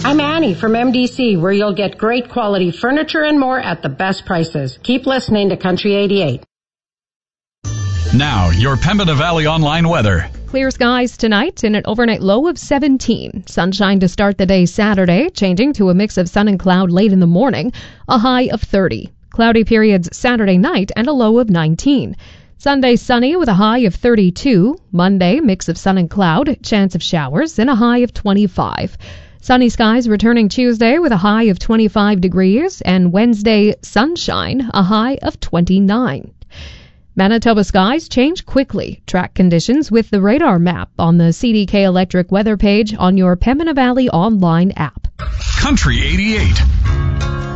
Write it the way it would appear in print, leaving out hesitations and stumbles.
I'm Annie from MDC, where you'll get great quality furniture and more at the best prices. Keep listening to Country 88. Now, your Pembina Valley online weather. Clear skies tonight and an overnight low of 17. Sunshine to start the day Saturday, changing to a mix of sun and cloud late in the morning, a high of 30. Cloudy periods Saturday night and a low of 19. Sunday sunny with a high of 32. Monday mix of sun and cloud, chance of showers, and a high of 25. Sunny skies returning Tuesday with a high of 25 degrees, and Wednesday sunshine, a high of 29. Manitoba skies change quickly. Track conditions with the radar map on the CDK Electric weather page on your Pembina Valley online app. Country 88.